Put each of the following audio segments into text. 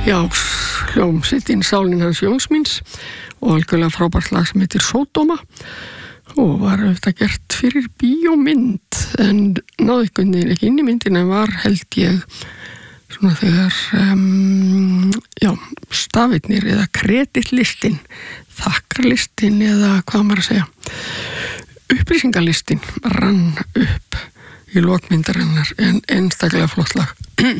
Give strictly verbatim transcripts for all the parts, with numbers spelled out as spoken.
Já, hljómsveitin Sálin hans Jóns míns og algjörlega frábært lag sem heitir Sódóma og var auðvitað gert fyrir bíómynd en náði einhvern veginn ekki inn í myndina en var held ég svona þegar um, já, stafirnir eða kreditlistin, þakkarlistin eða hvað maður að segja upplýsingalistin rann upp í lokmyndarinnar en einstaklega flott lag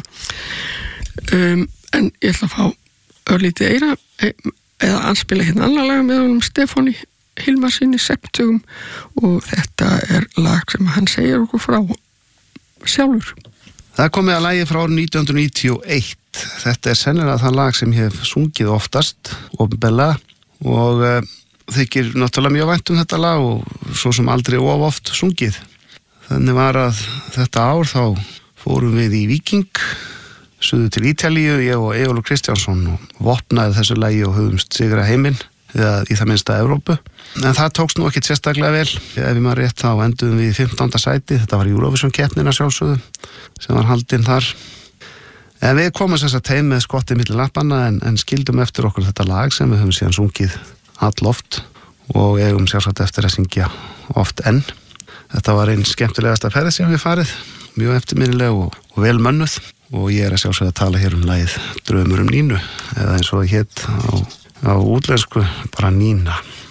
um, en ég ætla að fá örlítið eira eða anspila hérna annar lag með honum Stefáni Hilmarsinni Septugum og þetta er lag sem hann segir okkur frá sjálfur. Það komið að lagi frá árið nítján hundruð níutíu og eitt. Þetta er sennilega það lag sem ég hef sungið oftast opinberlega og uh, þykir náttúrulega mjög vænt um þetta lag og svo sem aldrei of oft sungið. Þannig var að þetta ár þá fórum við í Víking suður til Ítalíu, ég og Eyjólfur Kristjánsson og vopnaði þessu lagi og höfðumst sigra heiminn eða í það minnsta Evrópu. En það tókst nú ekkit sérstaklega vel. Ef ég maður rétt þá enduðum við í fimmtánda sæti. Þetta var Eurovision keppnina sjálfsögðu sem var haldin þar. En við komum þess að teim með skottið milli lappanna en, en skildum eftir okkur þetta lag sem við höfum síðan sungið alloft og eigum sjálfsagt eftir að syngja oft enn. Þetta var einn skemmtilegasta ferð sem við farið, mjög eftirminnileg og, og vel mönnuð og ég er að sjálfsögðu að tala hér um lagið Draumur um Nínu eða eins og það hét á, á útlensku bara Nína.